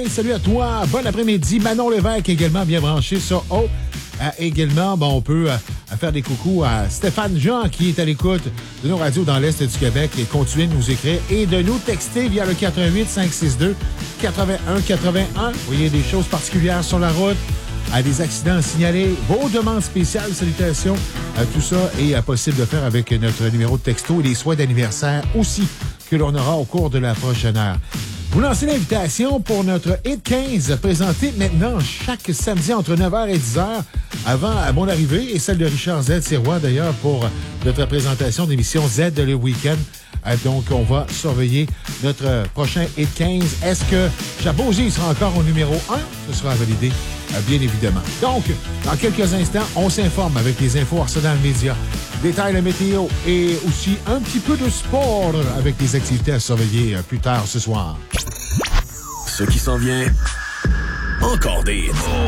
salut à toi. Bon après-midi. Manon Lévesque également bien branché sur O. Également, on peut faire des coucous à Stéphane Jean qui est à l'écoute de nos radios dans l'Est du Québec et continuez de nous écrire et de nous texter via le 418-562-8181. Vous voyez des choses particulières sur la route, des accidents à signaler, vos demandes spéciales, salutations, tout ça est possible de faire avec notre numéro de texto et les souhaits d'anniversaire aussi que l'on aura au cours de la prochaine heure. Vous lancez l'invitation pour notre Hit 15, présenté maintenant chaque samedi entre 9h et 10h, avant mon arrivée et celle de Richard Z. Sirois, d'ailleurs, pour notre présentation d'émission Z le week-end. Donc, on va surveiller notre prochain Hit 15. Est-ce que Chapeaugier sera encore au numéro 1? Ce sera validé, bien évidemment. Donc, dans quelques instants, on s'informe avec les infos Arsenal Média. Détail la météo et aussi un petit peu de sport avec les activités à surveiller plus tard ce soir. Ce qui s'en vient, encore des